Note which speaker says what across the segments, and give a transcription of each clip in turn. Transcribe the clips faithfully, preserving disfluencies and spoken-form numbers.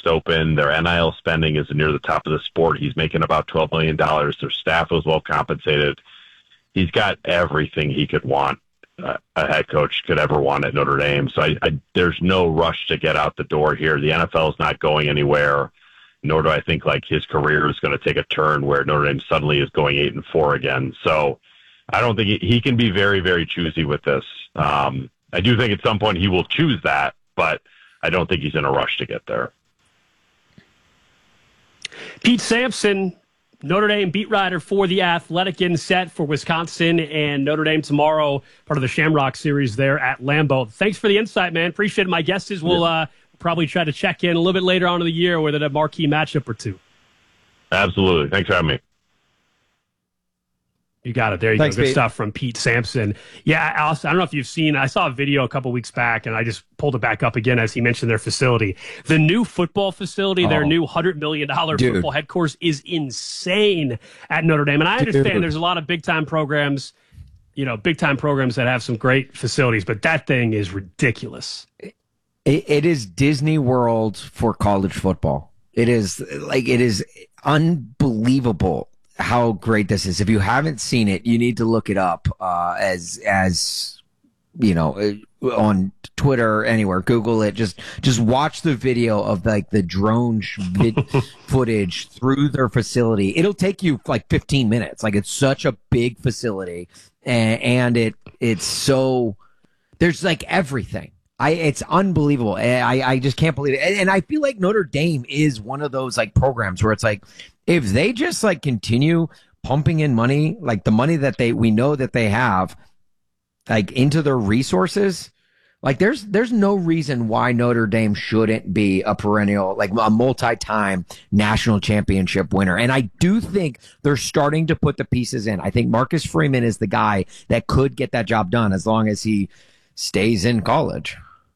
Speaker 1: closed open. Their N I L spending is near the top of the sport. He's making about twelve million dollars. Their staff is well compensated. He's got everything he could want, uh, a head coach could ever want at Notre Dame. So I, I, there's no rush to get out the door here. The N F L is not going anywhere, nor do I think like his career is going to take a turn where Notre Dame suddenly is going eight and four again. So I don't think he, he can be very, very choosy with this. Um, I do think at some point he will choose that, but I don't think he's in a rush to get there.
Speaker 2: Pete Sampson, Notre Dame beat writer for The Athletic, in set for Wisconsin and Notre Dame tomorrow, part of the Shamrock series there at Lambeau. Thanks for the insight, man. Appreciate it. My guess is we'll uh, probably try to check in a little bit later on in the year with a marquee matchup or two.
Speaker 1: Absolutely. Thanks for having me.
Speaker 2: You got it. There you
Speaker 3: Thanks,
Speaker 2: go. Good
Speaker 3: Pete.
Speaker 2: stuff from Pete Sampson. Yeah, Alice, I don't know if you've seen, I saw a video a couple weeks back, and I just pulled it back up again as he mentioned their facility. The new football facility, oh. their new one hundred million dollars
Speaker 3: Dude.
Speaker 2: football headquarters is insane at Notre Dame. And I understand
Speaker 3: Dude.
Speaker 2: there's a lot of big-time programs, you know, big-time programs that have some great facilities, but that thing is ridiculous.
Speaker 3: It, it is Disney World for college football. It is like, it is unbelievable how great this is. If you haven't seen it, you need to look it up, uh, as, as, you know, on Twitter, anywhere, Google it, just, just watch the video of like the drone vid- footage through their facility. It'll take you like fifteen minutes. Like, it's such a big facility, and, and it, it's so, there's like everything. I, it's unbelievable. I, I just can't believe it. And, and I feel like Notre Dame is one of those like programs where it's like, if they just like continue pumping in money, like the money that they, we know that they have, like into their resources, like there's, there's no reason why Notre Dame shouldn't be a perennial, like a multi-time national championship winner. And I do think they're starting to put the pieces in. I think Marcus Freeman is the guy that could get that job done as long as he stays in college.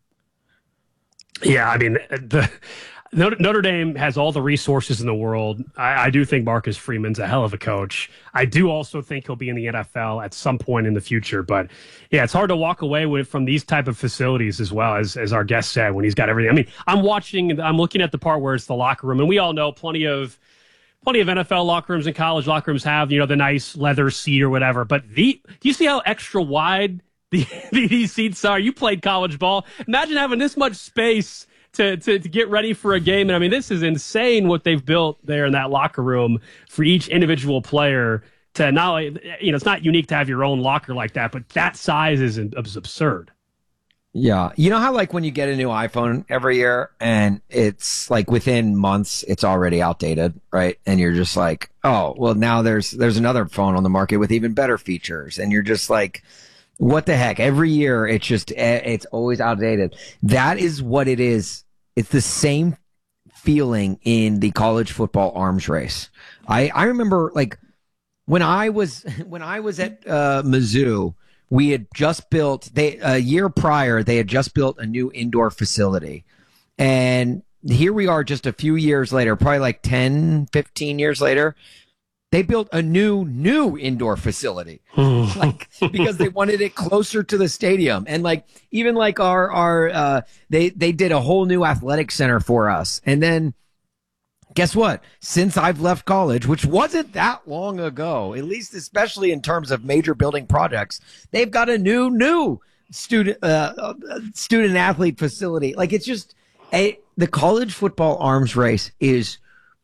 Speaker 2: Yeah, I mean, the Notre, Notre Dame has all the resources in the world. I, I do think Marcus Freeman's a hell of a coach. I do also think he'll be in the N F L at some point in the future. But yeah, it's hard to walk away with from these type of facilities as well, as as our guest said, when he's got everything. I mean, I'm watching, I'm looking at the part where it's the locker room, and we all know plenty of plenty of N F L locker rooms and college locker rooms have, you know, the nice leather seat or whatever. But the do you see how extra wide the, these seats are? You played college ball. Imagine having this much space To, to to get ready for a game. And I mean, this is insane what they've built there in that locker room for each individual player to not only, you know, it's not unique to have your own locker like that, but that size is, is absurd.
Speaker 3: Yeah. You know how like when you get a new iPhone every year and it's like within months, it's already outdated, right? And you're just like, oh, well now there's, there's another phone on the market with even better features. And you're just like, what the heck? Every year, it's just, it's always outdated. That is what it is. It's the same feeling in the college football arms race. I, I remember like when I was, when I was at, uh, Mizzou, we had just built, they, a year prior, they had just built a new indoor facility. And here we are just a few years later, probably like ten, fifteen years later. They built a new, new indoor facility, like because they wanted it closer to the stadium. And like, even like our, our, uh, they, they did a whole new athletic center for us. And then guess what? Since I've left college, which wasn't that long ago, at least especially in terms of major building projects, they've got a new, new student, uh, student athlete facility. Like it's just a, the college football arms race is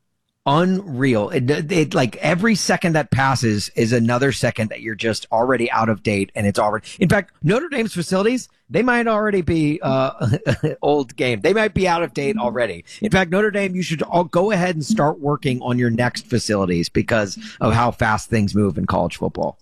Speaker 3: unreal. It, it like every second that passes is another second that you're just already out of date, and it's already. In fact, Notre Dame's facilities, they might already be uh, old game. They might be out of date already. In fact, Notre Dame, you should all go ahead and start working on your next facilities because of how fast things move in college football.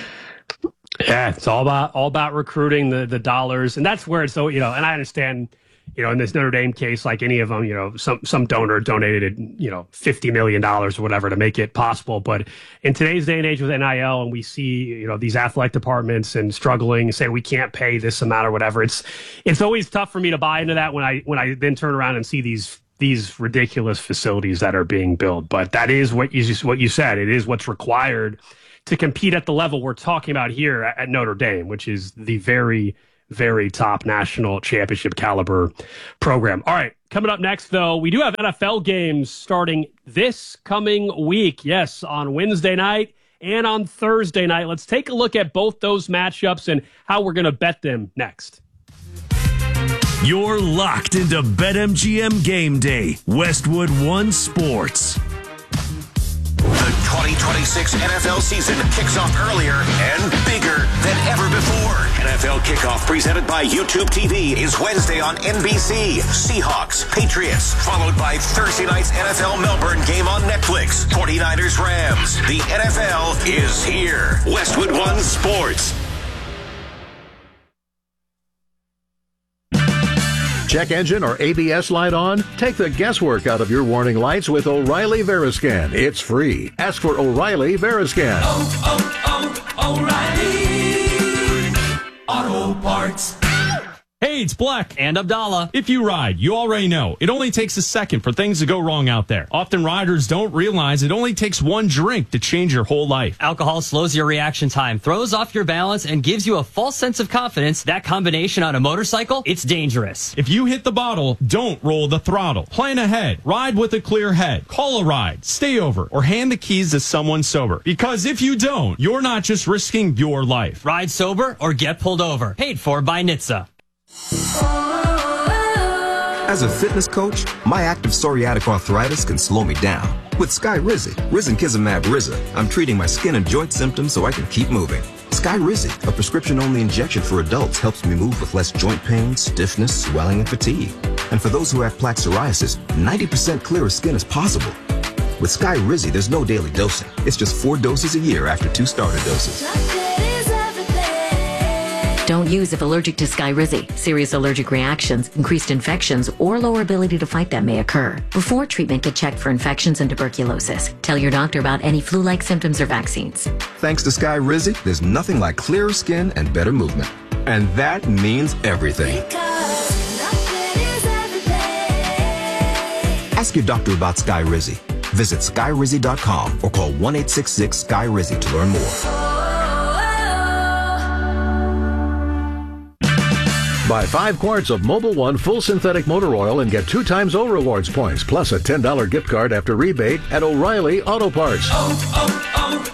Speaker 2: Yeah, it's all about all about recruiting, the the dollars, and that's where it's so you know. And I understand. You know, in this Notre Dame case, like any of them, you know, some some donor donated, you know, fifty million dollars or whatever to make it possible. But in today's day and age with N I L, and we see, you know, these athletic departments and struggling, say we can't pay this amount or whatever, it's it's always tough for me to buy into that when I when I then turn around and see these these ridiculous facilities that are being built. But that is what you what you said. It is what's required to compete at the level we're talking about here at Notre Dame, which is the very very top national championship caliber program. All right, coming up next, though, we do have N F L games starting this coming week. Yes, on Wednesday night and on Thursday night. Let's take a look at both those matchups and how we're going to bet them next.
Speaker 4: You're locked into BetMGM Game Day, Westwood One Sports.
Speaker 5: The twenty twenty-six N F L season kicks off earlier and bigger than ever before. N F L Kickoff presented by YouTube T V is Wednesday on N B C. Seahawks, Patriots, followed by Thursday night's N F L Melbourne game on Netflix. forty-niners, Rams. The N F L is here. Westwood One Sports.
Speaker 6: Check engine or A B S light on? Take the guesswork out of your warning lights with O'Reilly Veriscan. It's free. Ask for O'Reilly Veriscan.
Speaker 7: Oh, oh, oh, O'Reilly Auto Parts.
Speaker 8: Hey, it's Black and Abdallah. If you ride, you already know it only takes a second for things to go wrong out there. Often riders don't realize it only takes one drink to change your whole life.
Speaker 9: Alcohol slows your reaction time, throws off your balance, and gives you a false sense of confidence. That combination on a motorcycle, it's dangerous.
Speaker 8: If you hit the bottle, don't roll the throttle. Plan ahead. Ride with a clear head. Call a ride. Stay over. Or hand the keys to someone sober. Because if you don't, you're not just risking your life.
Speaker 9: Ride sober or get pulled over. Paid for by N H T S A.
Speaker 10: As a fitness coach, my active psoriatic arthritis can slow me down. With Skyrizi, Risankizumab Riza, I'm treating my skin and joint symptoms so I can keep moving. Skyrizi, a prescription-only injection for adults, helps me move with less joint pain, stiffness, swelling, and fatigue. And for those who have plaque psoriasis, ninety percent clearer skin is possible. With Skyrizi, there's no daily dosing. It's just four doses a year after two starter doses.
Speaker 11: Don't use if allergic to Skyrizi. Serious allergic reactions, increased infections, or lower ability to fight them may occur. Before treatment, get checked for infections and tuberculosis. Tell your doctor about any flu-like symptoms or vaccines.
Speaker 10: Thanks to Skyrizi, there's nothing like clearer skin and better movement. And that means everything. Ask your doctor about Skyrizi. Visit Skyrizi dot com or call one eight six six Skyrizi to learn more.
Speaker 6: Buy five quarts of Mobil One full synthetic motor oil and get two times O Rewards points, plus a ten dollars gift card after rebate at O'Reilly Auto Parts.
Speaker 7: Oh,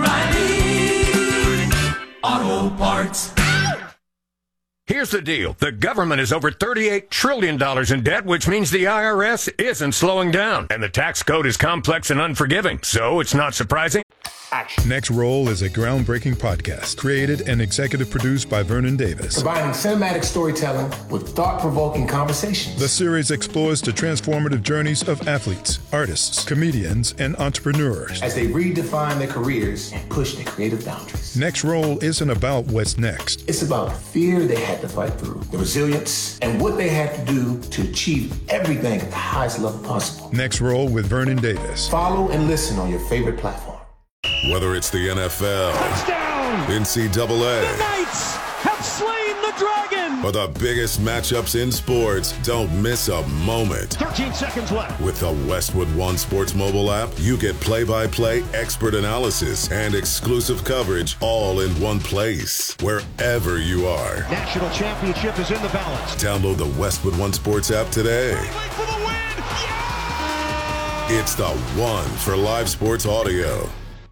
Speaker 7: oh, oh, O'Reilly Auto Parts.
Speaker 12: Here's the deal. The government is over thirty-eight trillion dollars in debt, which means the I R S isn't slowing down. And the tax code is complex and unforgiving, so it's not surprising.
Speaker 13: Action. Next Roll is a groundbreaking podcast created and executive produced by Vernon Davis.
Speaker 14: Combining cinematic storytelling with thought-provoking conversations.
Speaker 13: The series explores the transformative journeys of athletes, artists, comedians, and entrepreneurs
Speaker 14: as they redefine their careers and push their creative boundaries.
Speaker 13: Next Roll isn't about what's next.
Speaker 14: It's about the fear they had to fight through, the resilience, and what they had to do to achieve everything at the highest level possible.
Speaker 13: Next Roll with Vernon Davis.
Speaker 14: Follow and listen on your favorite platform.
Speaker 15: Whether it's the N F L,
Speaker 7: touchdown,
Speaker 15: N C double A,
Speaker 7: the Knights have slain the dragon,
Speaker 15: or the biggest matchups in sports, don't miss a moment.
Speaker 7: thirteen seconds left.
Speaker 15: With the Westwood One Sports mobile app, you get play-by-play expert analysis and exclusive coverage all in one place, wherever you are.
Speaker 7: National championship is in the balance.
Speaker 15: Download the Westwood One Sports app today.
Speaker 7: For the win. Yeah!
Speaker 15: It's the one for live sports audio.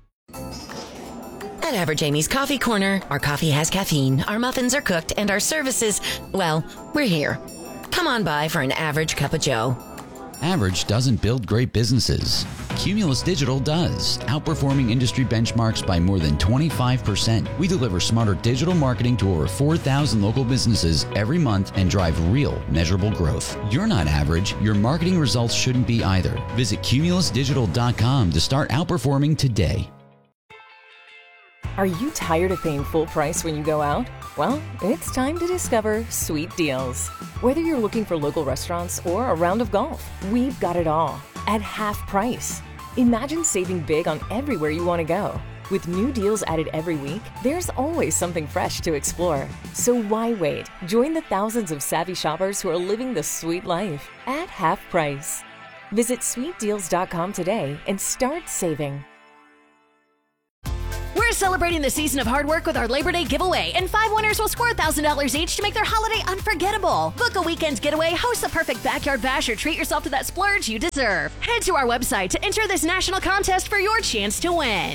Speaker 16: At Average Amy's Coffee Corner, our coffee has caffeine, our muffins are cooked, and our services, well, we're here. Come on by for an average cup of joe.
Speaker 17: Average doesn't build great businesses. Cumulus Digital does, outperforming industry benchmarks by more than twenty-five percent. We deliver smarter digital marketing to over four thousand local businesses every month and drive real, measurable growth. You're not average. Your marketing results shouldn't be either. Visit Cumulus Digital dot com to start outperforming today.
Speaker 18: Are you tired of paying full price when you go out? Well, it's time to discover Sweet Deals. Whether you're looking for local restaurants or a round of golf, we've got it all at half price. Imagine saving big on everywhere you want to go. With new deals added every week, there's always something fresh to explore. So why wait? Join the thousands of savvy shoppers who are living the sweet life at half price. Visit sweet deals dot com today and start saving.
Speaker 19: We're celebrating the season of hard work with our Labor Day giveaway, and five winners will score one thousand dollars each to make their holiday unforgettable. Book a weekend getaway, host the perfect backyard bash, or treat yourself to that splurge you deserve. Head to our website to enter this national contest for your chance to win.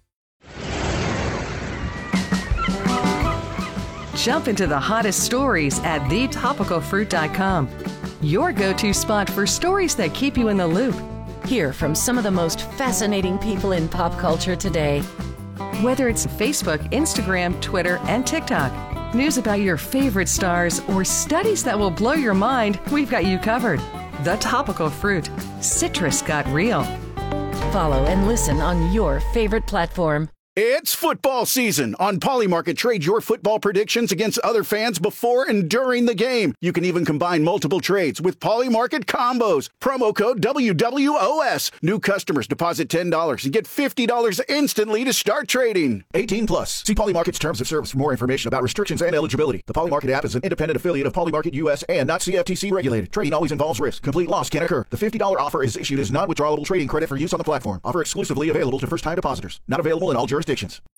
Speaker 20: Jump into the hottest stories at the topical fruit dot com. Your go-to spot for stories that keep you in the loop.
Speaker 16: Hear from some of the most fascinating people in pop culture today.
Speaker 20: Whether it's Facebook, Instagram, Twitter, and TikTok, news about your favorite stars, or studies that will blow your mind, we've got you covered. The Topical Fruit. Citrus got real.
Speaker 16: Follow and listen on your favorite platform.
Speaker 21: It's football season. On Polymarket, trade your football predictions against other fans before and during the game. You can even combine multiple trades with Polymarket combos. Promo code W W O S. New customers deposit ten dollars and get fifty dollars instantly to start trading.
Speaker 22: eighteen plus. See Polymarket's terms of service for more information about restrictions and eligibility. The Polymarket app is an independent affiliate of Polymarket U S and not C F T C regulated. Trading always involves risk. Complete loss can occur. The fifty dollars offer is issued as non-withdrawable trading credit for use on the platform. Offer exclusively available to first-time depositors. Not available in all jurisdictions.